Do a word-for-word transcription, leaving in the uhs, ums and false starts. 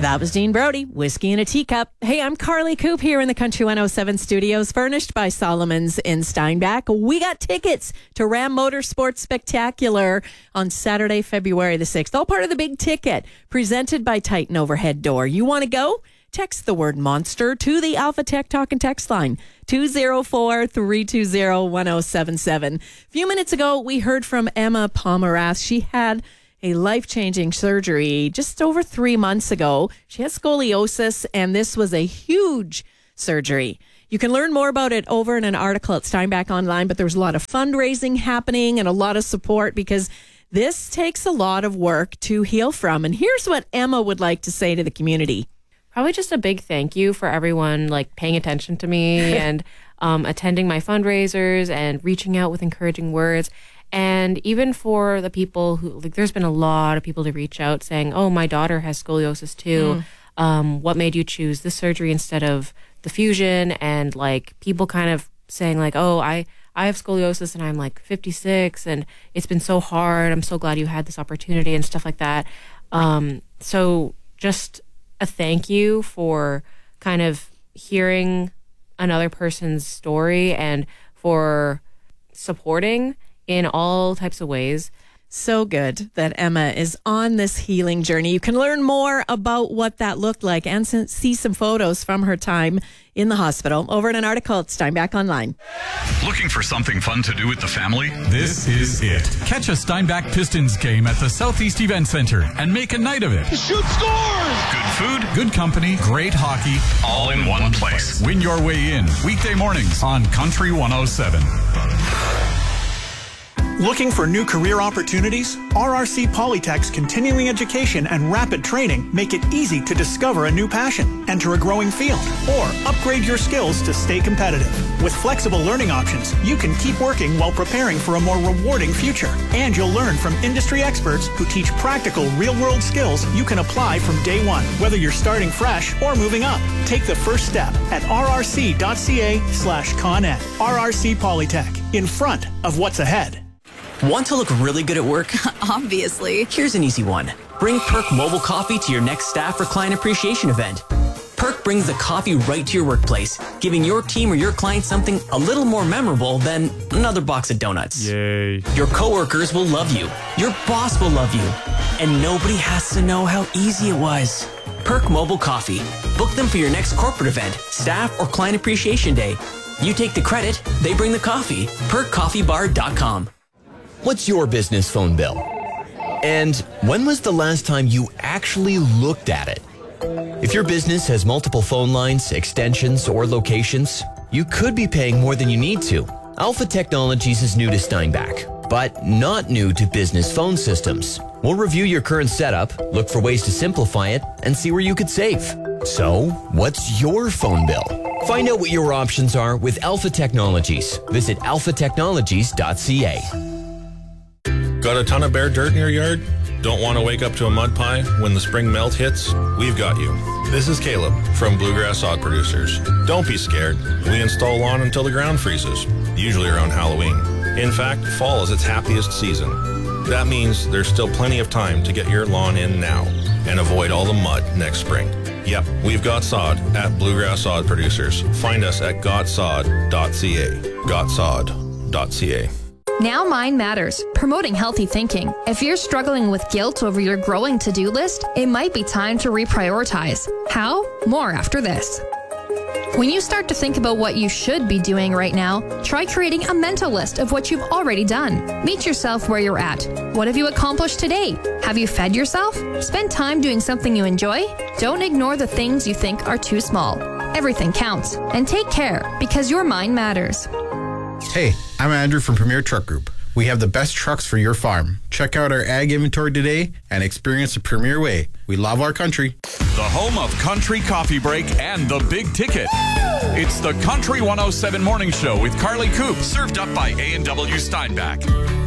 That was Dean Brody, Whiskey in a Teacup. Hey, I'm Carly Coop here in the Country one oh seven studios, furnished by Solomon's in Steinbach. We got tickets to Ram Motorsports Spectacular on Saturday, February the sixth. All part of the big ticket, presented by Titan Overhead Door. You want to go? Text the word monster to the Alpha Tech Talk and Text line, two oh four, three two oh, one oh seven seven. A few minutes ago, we heard from Emma Pomerath. She had a life-changing surgery just over three months ago. She has scoliosis, and this was a huge surgery. You can learn more about it over in an article at Steinbach Online, but there was a lot of fundraising happening and a lot of support because this takes a lot of work to heal from. And here's what Emma would like to say to the community. Probably just a big thank you for everyone like paying attention to me and um, attending my fundraisers and reaching out with encouraging words. And even for the people who, like, there's been a lot of people to reach out saying, oh, my daughter has scoliosis too. Mm. Um, what made you choose this surgery instead of the fusion? And like people kind of saying like, oh, I, I have scoliosis and I'm like fifty-six and it's been so hard. I'm so glad you had this opportunity and stuff like that. Um, so just a thank you for kind of hearing another person's story and for supporting in all types of ways. So good that Emma is on this healing journey. You can learn more about what that looked like and see some photos from her time in the hospital over in an article at Steinbach Online. Looking for something fun to do with the family? This is it. Catch a Steinbach Pistons game at the Southeast Event Center and make a night of it. Shoot scores! Good food, good company, great hockey, all in one place. Win your way in weekday mornings on Country one oh seven. Looking for new career opportunities? R R C Polytech's continuing education and rapid training make it easy to discover a new passion, enter a growing field, or upgrade your skills to stay competitive. With flexible learning options, you can keep working while preparing for a more rewarding future. And you'll learn from industry experts who teach practical, real-world skills you can apply from day one, whether you're starting fresh or moving up. Take the first step at rrc.ca slash coned. R R C Polytech, in front of what's ahead. Want to look really good at work? Obviously. Here's an easy one. Bring Perk Mobile Coffee to your next staff or client appreciation event. Perk brings the coffee right to your workplace, giving your team or your client something a little more memorable than another box of donuts. Yay. Your coworkers will love you. Your boss will love you. And nobody has to know how easy it was. Perk Mobile Coffee. Book them for your next corporate event, staff, or client appreciation day. You take the credit, they bring the coffee. perk coffee bar dot com. What's your business phone bill? And when was the last time you actually looked at it? If your business has multiple phone lines, extensions, or locations, you could be paying more than you need to. Alpha Technologies is new to Steinbach, but not new to business phone systems. We'll review your current setup, look for ways to simplify it, and see where you could save. So, what's your phone bill? Find out what your options are with Alpha Technologies. Visit alpha technologies dot c a. Got a ton of bare dirt in your yard? Don't want to wake up to a mud pie when the spring melt hits? We've got you. This is Caleb from Bluegrass Sod Producers. Don't be scared. We install lawn until the ground freezes, usually around Halloween. In fact, fall is its happiest season. That means there's still plenty of time to get your lawn in now and avoid all the mud next spring. Yep, we've got sod at Bluegrass Sod Producers. Find us at got sod dot c a. got sod dot c a. Now Mind Matters, promoting healthy thinking. If you're struggling with guilt over your growing to-do list, it might be time to reprioritize. How? More after this. When you start to think about what you should be doing right now, try creating a mental list of what you've already done. Meet yourself where you're at. What have you accomplished today? Have you fed yourself? Spend time doing something you enjoy? Don't ignore the things you think are too small. Everything counts. And take care, because your mind matters. Hey, I'm Andrew from Premier Truck Group. We have the best trucks for your farm. Check out our ag inventory today and experience the Premier way. We love our country. The home of Country Coffee Break and the Big Ticket. It's the Country one oh seven Morning Show with Carly Coop, served up by A and W Steinbach.